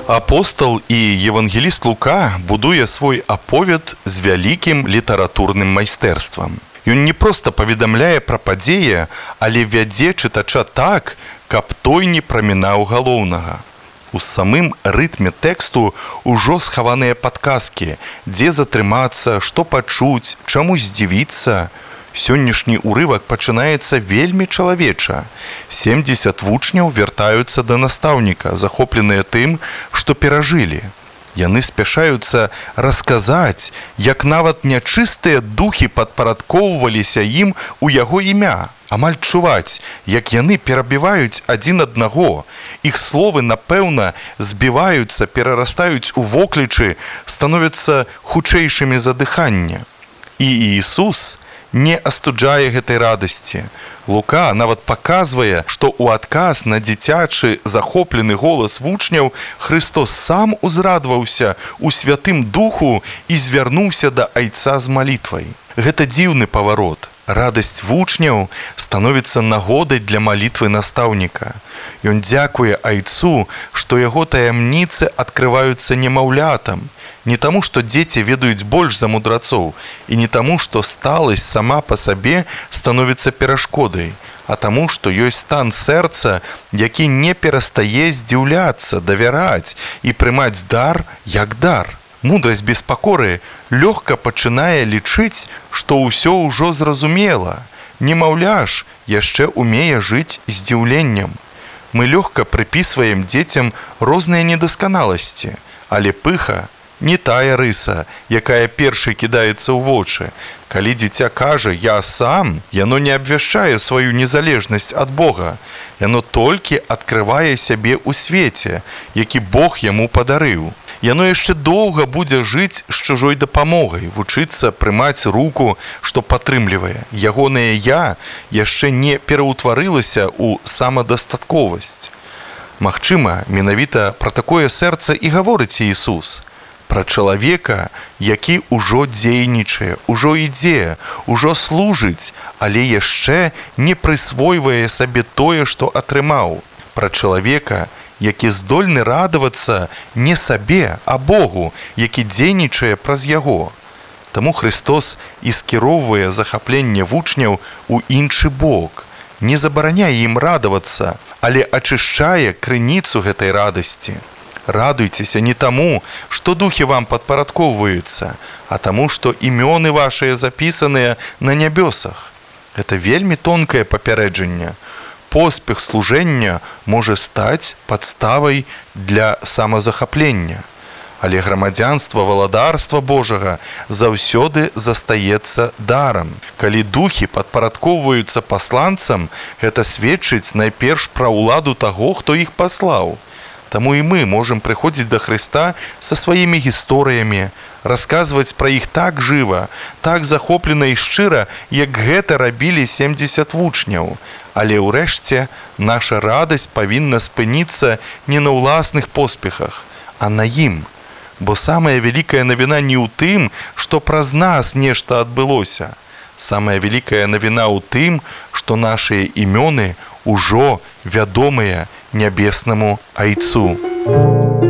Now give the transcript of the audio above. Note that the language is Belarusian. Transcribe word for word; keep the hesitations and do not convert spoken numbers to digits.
Апостол і евангеліст Лука будуе свой аповед з вялікім літаратурным майстэрствам. Ён не проста паведамляе пра падзеі, але вядзе чытача так, каб той не прамінаў галоўнага. У самым рытме тэксту ўжо схаваныя падказкі, дзе затрымацца, што пачуць, чаму здзівіцца. Сённяшні ўрывак пачынаецца вельмі чалавеча. семдзесят вучняў вяртаюцца да настаўніка, захопленыя тым, што перажылі. Яны спяшаюцца расказаць, як нават нячыстыя духі падпарадкоўваліся ім у яго імя. Амаль чуваць, як яны перабіваюць адзін аднаго. Іх словы, напэўна, збіваюцца, перарастаюць у воклічы, становяцца хутчэйшымі за дыханне. І Ісус не астуджае гэтай радасці. Лука нават паказвае, што ў адказ на дзіцячы захоплены голас вучняў Христос сам узрадваўся ў Святым Духу і звярнуўся да Айца з малітвай. Гэта дзіўны паварот. Радасць вучняў становіцца нагодай для малітвы настаўніка. Ён дзякуе Айцу, што яго таямніцы адкрываюцца немаўлятам. Не таму, што дзеці ведаюць больш за мудрацоў, і не таму, што сталасць сама па сабе становіцца перашкодай, а таму, што ёсць стан сэрца, які не перастае здзіўляцца, давяраць і прымаць дар як дар. Мудрасць без пакоры лёгка пачынае лічыць, што ўсё ўжо зразумела. Немаўля ж яшчэ умее жыць здзіўленнем. Мы лёгка прыпісваем дзецям розныя недасканаласці, але пыха не тая рыса, якая першай кідаецца ў вочы. Калі дзіця кажа «я сам», яно не абвяшчае сваю незалежнасць ад Бога. Яно толькі адкрывае сябе ў свеце, які Бог яму падарыў. Яно яшчэ доўга будзе жыць з чужой дапамогай, вучыцца прымаць руку, што падтрымлівае. Ягонае «я» яшчэ не пераўтварылася ў самадастатковасць. Магчыма, менавіта пра такое сэрца і гаворыць Ісус. Пра чалавека, які ўжо дзейнічае, ужо ідзе, ужо служыць, але яшчэ не прысвойвае сабе тое, што атрымаў. Пра чалавека, які здольны радавацца не сабе, а Богу, які дзейнічае праз яго. Таму Христос і скіроўвае захапленне вучняў у іншы бок. Не забараняе ім радавацца, але ачышчае крыніцу гэтай радасці. Радуйцеся не таму, што духі вам падпарадкоўваюцца, а таму, што імёны вашыя запісаныя на нябёсах. Гэта вельмі тонкае папярэджанне. Поспех служэння можа стаць падставай для самазахаплення. Але грамадзянства валадарства Божага заўсёды застаецца дарам. Калі духі падпарадкоўваюцца пасланцам, гэта сведчыць найперш пра ўладу таго, хто іх паслаў. Таму і мы можам прыходзіць да Хрыста са сваімі гісторыямі, расказваць пра іх так жыва, так захоплена і шчыра, як гэта рабілі семдзесят вучняў. Але ўрэшце наша радасць павінна спыніцца не на ўласных поспехах, а на ім. Бо самая вялікая навіна не ў тым, што праз нас нешта адбылося. Самая вялікая навіна ў тым, што нашыя імёны ўжо вядомыя нябеснаму Айцу.